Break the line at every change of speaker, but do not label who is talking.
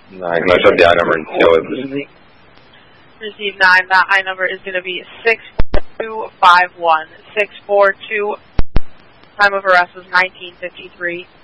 9. Can I check the I number and seal it?
Receive 9. That I number is going to be 64251. 642. Time of arrest was 1953.